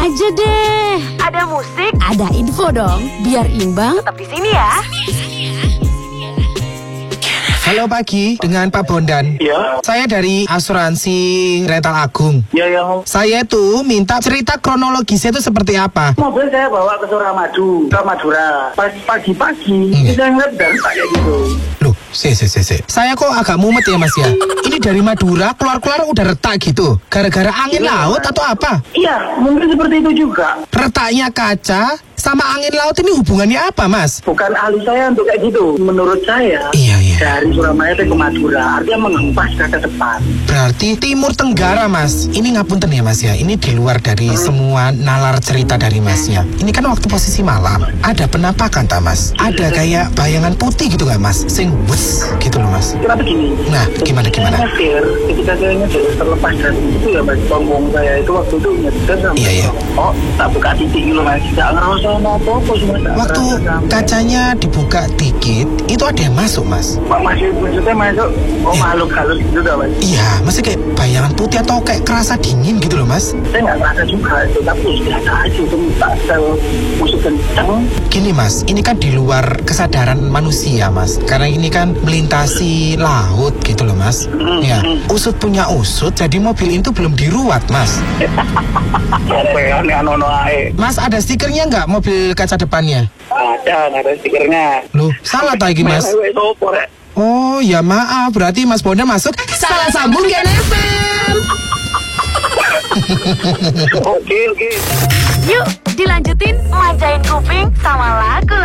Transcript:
aja deh. Ada musik, Ada info dong, biar imbang. tetap di sini ya. Halo pagi, dengan Pak Bondan. Ya, Saya dari asuransi Rental Agung. ya yang Saya tuh minta cerita kronologisnya itu seperti apa. mobil saya bawa ke Suramadu, ke Madura. Pas pagi-pagi, saya ngeliat dan kayak gitu. Loh, saya kok agak mumet ya Mas ya. Ini dari Madura keluar-keluar udah retak gitu. Gara-gara angin laut atau apa? Iya, mungkin seperti itu juga. Retaknya kaca sama angin laut ini hubungannya apa Mas? Bukan ahli saya untuk kayak gitu. Menurut saya, Iya. dari Surabaya ke Madura, artinya mengempas ke depan. Berarti Timur Tenggara Mas. Ini ngapunten ya Mas ya. Ini di luar dari semua nalar cerita dari Masnya. Ini kan waktu posisi malam. Ada penampakan tak Mas? Ada kayak bayangan putih gitu gak Mas? Sing bus gitu loh Mas. Kira begini. Nah, gimana? Ketika saya nyetir terlepas dari itu ya Mas, punggung saya itu waktu itu nyetir sama. Iya. Oh, tak buka titik gitu Mas. Tidak ngerasa apa-apa sih Mas. Waktu kacanya dibuka dikit, itu ada yang masuk Mas. Masih maksudnya masuk, makhluk halus gitu dah Mas. Iya, masih kayak bayangan putih atau kayak kerasa dingin gitu loh Mas. Saya nggak merasa juga itu, tapi biasa aja itu tak sel musuh kencang. Gini Mas, ini kan di luar kesadaran manusia Mas. Karena ini kan melintasi laut gitu loh Mas. Ya, usut punya usut, jadi mobil itu belum diruat Mas. Apa ya, ano ae. Mas ada stikernya nggak mobil kaca depannya? Ada stikernya. Loh, salah tadi Mas. Oh ya maaf, berarti Mas Bondan masuk salah sambung Gen FM. Oke. Yuk, dilanjutin manjain kuping sama lagu.